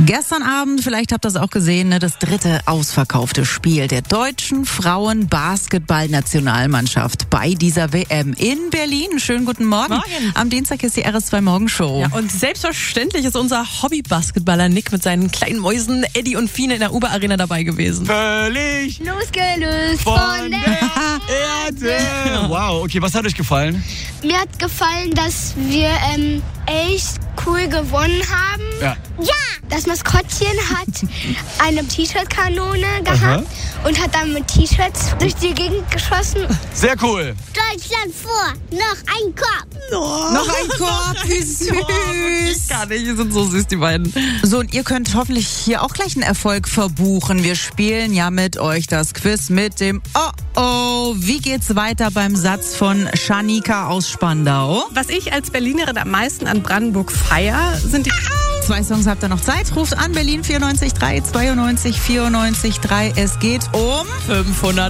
Gestern Abend, vielleicht habt ihr es auch gesehen, das dritte ausverkaufte Spiel der deutschen Frauen-Basketball-Nationalmannschaft bei dieser WM in Berlin. Schönen guten Morgen. Morgen. Am Dienstag ist die RS2 Morgenshow. Ja, und selbstverständlich ist unser Hobby-Basketballer Nick mit seinen kleinen Mäusen Eddie und Fine in der Uber-Arena dabei gewesen. Völlig Losgelöst von der Erde. Wow, okay, was hat euch gefallen? Mir hat gefallen, dass wir echt cool gewonnen haben. Ja. Ja! Das Maskottchen hat eine T-Shirt-Kanone gehabt und hat dann mit T-Shirts durch die Gegend geschossen. Sehr cool. Deutschland vor! Noch ein Korb! Noch ein Korb, wie süß. Wirklich gar nicht, die sind so süß, die beiden. So, und ihr könnt hoffentlich hier auch gleich einen Erfolg verbuchen. Wir spielen ja mit euch das Quiz mit dem Oh-Oh. Wie geht's weiter beim Satz von Shanika aus Spandau? Was ich als Berlinerin am meisten an Brandenburg feier, sind die... 2 Songs habt ihr noch Zeit. Ruft an, Berlin 94 3 92 94 3. Es geht um 500